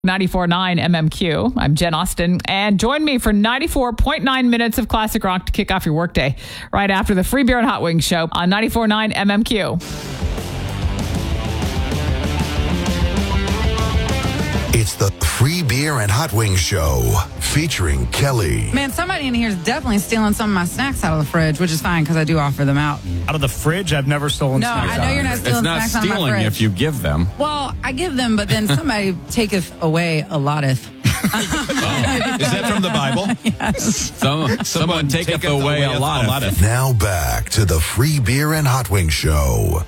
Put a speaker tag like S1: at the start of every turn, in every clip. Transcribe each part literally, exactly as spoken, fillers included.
S1: ninety-four point nine M M Q. I'm Jen Austen, and join me for ninety-four point nine minutes of classic rock to kick off your workday right after the Free Beer and Hot Wings show on ninety-four point nine M M Q.
S2: It's the Free Beer and Hot Wings show featuring Kelly.
S3: Man, somebody in here is definitely stealing some of my snacks out of the fridge, which is fine because I do offer them out.
S4: Out of the fridge? I've never stolen
S3: No,
S4: snacks
S3: I know
S4: out
S3: you're
S4: of
S3: not
S4: it.
S3: stealing
S5: It's not
S3: snacks out of my
S5: stealing
S3: fridge.
S5: if you give them.
S3: Well, I give them, but then somebody taketh away a lotteth.
S6: Is that from the Bible?
S3: Yes.
S5: Some, someone taketh away a lot of it.
S2: Now back to the Free Beer and Hot Wings show.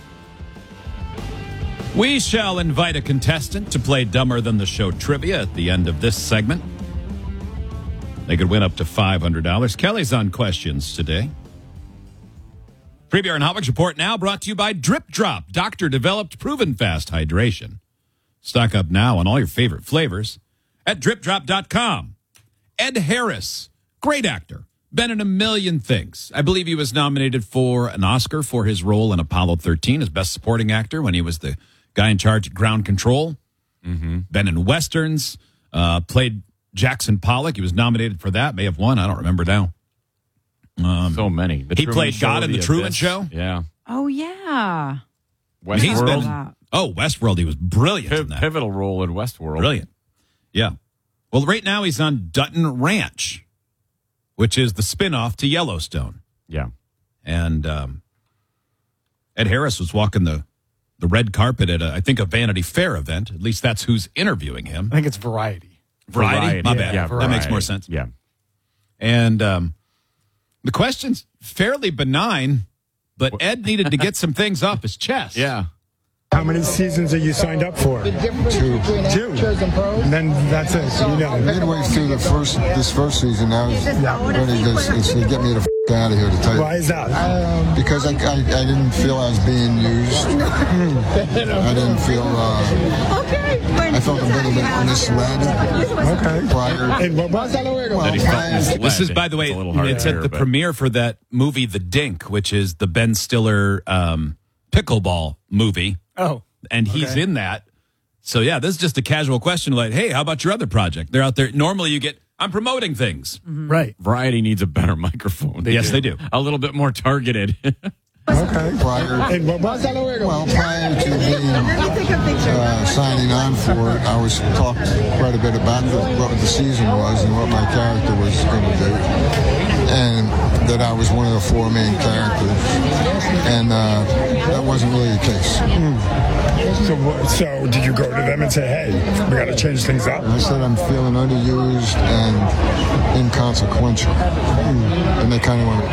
S6: We shall invite a contestant to play Dumber Than the Show trivia at the end of this segment. They could win up to five hundred dollars. Kelly's on questions today. Free Beer and Hot Wings report now brought to you by Drip Drop, doctor-developed, proven fast hydration. Stock up now on all your favorite flavors at drip drop dot com. Ed Harris, great actor, been in a million things. I believe he was nominated for an Oscar for his role in Apollo thirteen as Best Supporting Actor when he was the guy in charge of ground control. Mm-hmm. Been in Westerns, uh, played Jackson Pollock. He was nominated for that, may have won. I don't remember now. Um,
S5: So many. The
S6: he
S5: Truman
S6: played
S5: Show,
S6: God in The Truman
S5: Abyss.
S6: Show?
S5: Yeah.
S3: Oh, yeah.
S6: He's been,
S5: Westworld.
S6: oh, Westworld. He was brilliant
S5: Piv-
S6: in that.
S5: Pivotal role in Westworld.
S6: Brilliant. Yeah. Well, right now he's on Dutton Ranch, which is the spinoff to Yellowstone.
S5: Yeah.
S6: And um, Ed Harris was walking the, the red carpet at, a, I think, a Vanity Fair event. At least that's who's interviewing him.
S4: I think it's Variety.
S6: Variety?
S5: Variety.
S6: My
S5: Yeah,
S6: bad.
S5: yeah,
S6: that makes
S5: Variety.
S6: more sense.
S5: Yeah.
S6: And um, the question's fairly benign, but Ed needed to get some things off his chest.
S5: Yeah.
S7: How many seasons are you signed up for?
S8: Two.
S7: Two. And then that's it. So you know.
S8: Midway through the first this first season, I was ready to, it's to get me the f- out of here to tell you.
S7: Why is that?
S8: Because I, I, I didn't feel I was being used. I didn't feel, uh, I felt a little bit misled
S7: Okay.
S8: prior.
S7: And what was that?
S8: Well,
S5: That he felt
S8: I-
S5: misled.
S6: This is, by the way,
S5: It's a little hard
S6: it's
S5: to
S6: at
S5: hear,
S6: the
S5: but-
S6: premiere for that movie, The Dink, which is the Ben Stiller um, pickleball movie.
S4: Oh.
S6: And he's
S4: Okay.
S6: in that. So, yeah, this is just a casual question like, hey, how about your other project? They're out there. Normally you get, I'm promoting things.
S4: Right.
S5: Variety needs a better microphone.
S6: Yes, they do.
S5: A little bit more targeted.
S7: Okay.
S8: prior.
S7: And what was that?
S8: Well, prior to being uh, signing on for it, I was talked quite a bit about the, what the season was and what my character was going to do, and that I was one of the four main characters, and uh, that wasn't really the case.
S7: So, what- so did you go to them and say, hey, we got to change things up?
S8: I said I'm feeling underused and inconsequential, and they kind of went,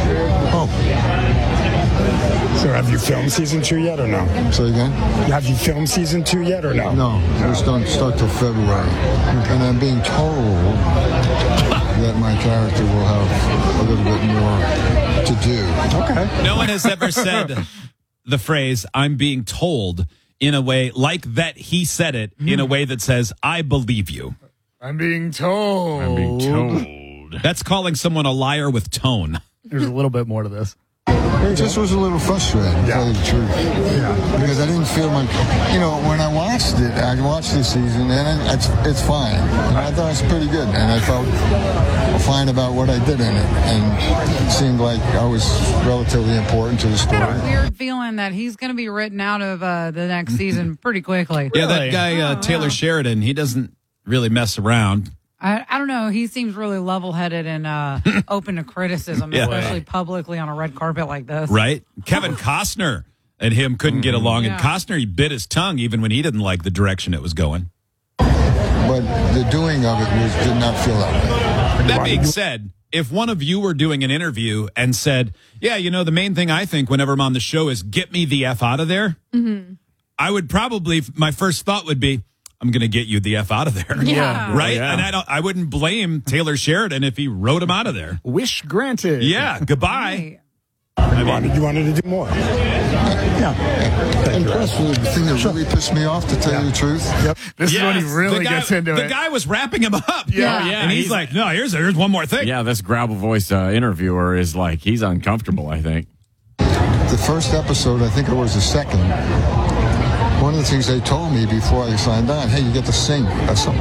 S8: "Oh."
S7: So have you filmed season two yet or no?
S8: Say again?
S7: Have you filmed season two yet or no?
S8: No, we don't start till February, and I'm being told that my character will have a little bit more to do.
S7: Okay.
S6: No one has ever said the phrase, I'm being told, in a way like that he said it, in a way that says, I believe you.
S4: I'm being told.
S5: I'm being told.
S6: That's calling someone a liar with tone.
S4: There's a little bit more to this.
S8: It just was a little frustrating, to tell you the truth.
S7: Yeah.
S8: Because I didn't feel like, you know, when I watched it, I watched the season, and it, it's it's fine. And I thought it was pretty good, and I felt fine about what I did in it, and it seemed like I was relatively important to the
S3: I
S8: story.
S3: got a weird feeling that he's going to be written out of uh, the next season pretty quickly.
S6: Yeah, that
S4: Really?
S6: guy, uh,
S3: Oh,
S6: Taylor
S3: yeah.
S6: Sheridan, he doesn't really mess around.
S3: I, I don't know. He seems really level-headed and uh, open to criticism,
S6: Yeah.
S3: especially publicly on a red carpet like this.
S6: Right? Kevin Costner and him couldn't get along, and
S3: Yeah.
S6: Costner, he bit his tongue even when he didn't like the direction it was going.
S8: But the doing of it was did not feel that way.
S6: That being said, if one of you were doing an interview and said, yeah, you know, the main thing I think whenever I'm on the show is get me the F out of there,
S3: Mm-hmm.
S6: I would probably, my first thought would be, I'm going to get you the F out of there.
S3: Yeah.
S6: Right?
S5: Yeah.
S6: And I don't, I wouldn't blame Taylor Sheridan if he wrote him out of there.
S4: Wish granted.
S6: Yeah. Goodbye.
S3: Right.
S7: You wanted, you wanted to do more. Yeah.
S8: And plus, the thing that really pissed me off, to tell you the truth,
S7: Yep.
S4: This is when he
S6: Yes.
S4: really
S6: the guy,
S4: gets into
S6: the
S4: it.
S6: guy was wrapping him up.
S3: Yeah.
S5: Yeah,
S6: And he's,
S5: he's-
S6: like, no, here's, here's one more thing.
S5: Yeah, this gravel voice uh, interviewer is like, he's uncomfortable, I think.
S8: the first episode, I think it was the second, one of the things they told me before I signed on, hey, you get to sing at some